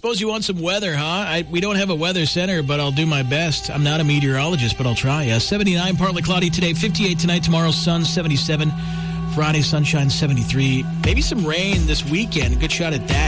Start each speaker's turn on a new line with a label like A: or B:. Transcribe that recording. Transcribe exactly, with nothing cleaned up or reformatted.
A: suppose you want some weather, huh? I, we don't have a weather center, but I'll do my best. I'm not a meteorologist, but I'll try. Uh, seventy-nine, partly cloudy today. fifty-eight tonight. Tomorrow, sun, seventy-seven. Friday, sunshine, seventy-three. Maybe some rain this weekend. Good shot at that.